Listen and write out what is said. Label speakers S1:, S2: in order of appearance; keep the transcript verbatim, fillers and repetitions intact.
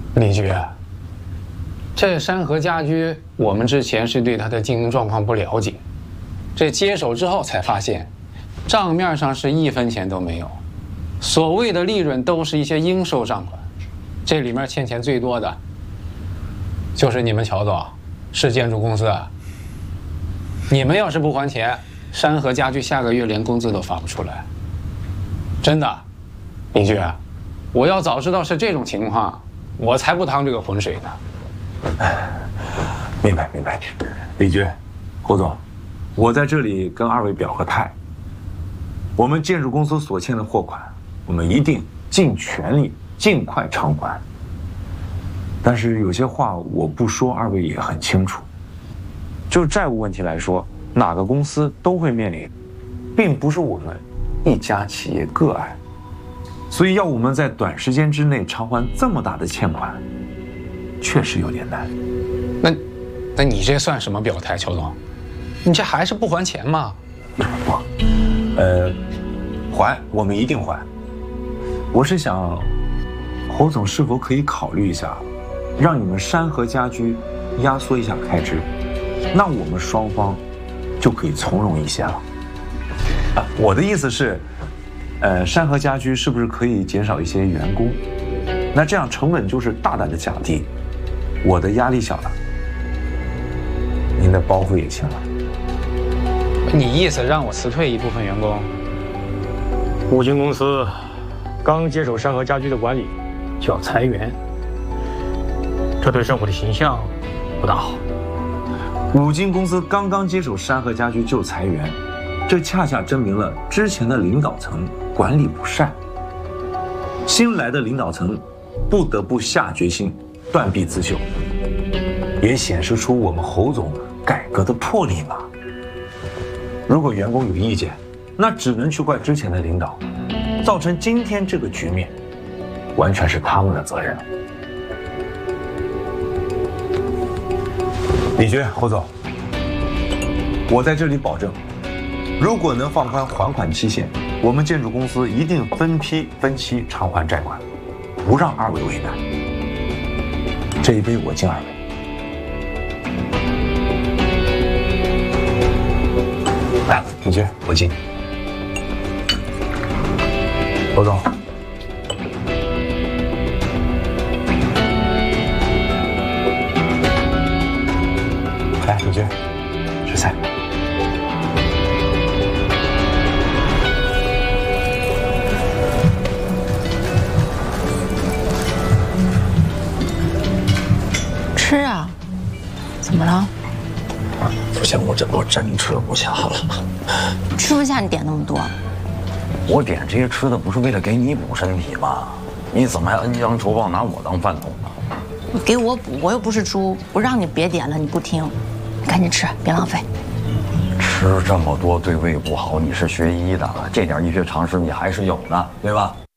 S1: 李局，这山河家居，我们之前是对它的经营状况不了解，这接手之后才发现，账面上是一分钱都没有，所谓的利润都是一些应收账款，这里面欠钱最多的，就是你们乔总，是建筑公司。你们要是不还钱，山河家居下个月连工资都发不出来。真的，李局，我要早知道是这种情况，我才不趟这个浑水呢。
S2: 哎，明白明白。李局，侯总，我在这里跟二位表个态，我们建筑公司所欠的货款，我们一定尽全力尽快偿还。但是有些话我不说，二位也很清楚。就债务问题来说，哪个公司都会面临，并不是我们一家企业个案，所以要我们在短时间之内偿还这么大的欠款，确实有点难。
S1: 那，那你这算什么表态，乔总？你这还是不还钱吗？
S2: 不，呃，还，我们一定还。我是想，侯总是否可以考虑一下，让你们山河家居压缩一下开支，那我们双方就可以从容一些了。啊，我的意思是，呃，山河家居是不是可以减少一些员工？那这样成本就是大大的降低，我的压力小了，您的包袱也轻了。
S1: 你意思让我辞退一部分员工？
S3: 五金公司刚接手山河家居的管理，就要裁员，这对政府的形象不大好。
S2: 五金公司刚刚接手山河家居就裁员，这恰恰证明了之前的领导层管理不善，新来的领导层不得不下决心断臂自救，也显示出我们侯总改革的魄力嘛。如果员工有意见，那只能去怪之前的领导，造成今天这个局面，完全是他们的责任。李局，侯总，我在这里保证，如果能放宽还款期限，我们建筑公司一定分批分期偿还债款，不让二位为难。这一杯我敬二位。来，李局，我敬。侯总。来，李局，吃菜。
S4: 吃啊？怎么了？
S5: 不行，我这我真吃不下了。
S4: 吃不下你点那么多？
S5: 我点这些吃的不是为了给你补身体吗？你怎么还恩将仇报，拿我当饭桶呢？
S4: 你给我补，我又不是猪，我让你别点了，你不听，你赶紧吃，别浪费。
S5: 吃这么多对胃不好，你是学医的，这点医学常识你还是有的，对吧？